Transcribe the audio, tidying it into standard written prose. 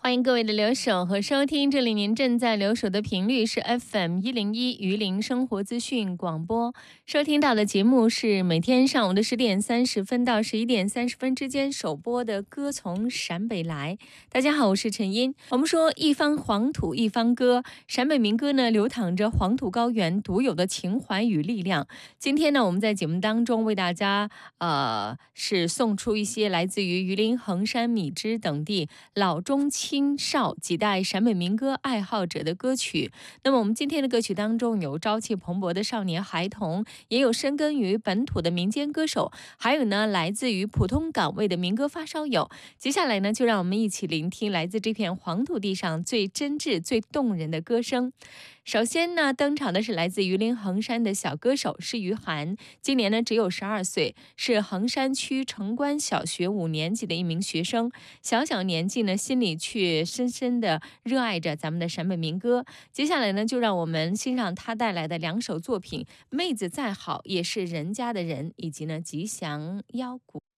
欢迎各位的留守和收听，这里您正在留守的频率是 FM101榆林生活资讯广播，收听到的节目是每天上午的10点30分到11点30分之间首播的歌从陕北来。大家好，我是陈茵。我们说一方黄土一方歌，陕北民歌呢流淌着黄土高原独有的情怀与力量。今天呢，我们在节目当中为大家是送出一些来自于榆林、衡山、米脂等地老中青少几代陕北民歌爱好者的歌曲。那么我们今天的歌曲当中有朝气蓬勃的少年孩童，也有深耕于本土的民间歌手，还有呢来自于普通岗位的民歌发烧友。接下来呢，就让我们一起聆听来自这片黄土地上最真挚、最动人的歌声。首先呢，登场的是来自榆林衡山的小歌手，是于涵。今年呢只有12岁，是衡山区城关小学5年级的一名学生。小小年纪呢，心里却深深的热爱着咱们的陕北民歌。接下来呢，就让我们欣赏他带来的2首作品《妹子再好也是人家的人》，以及呢《吉祥腰鼓》。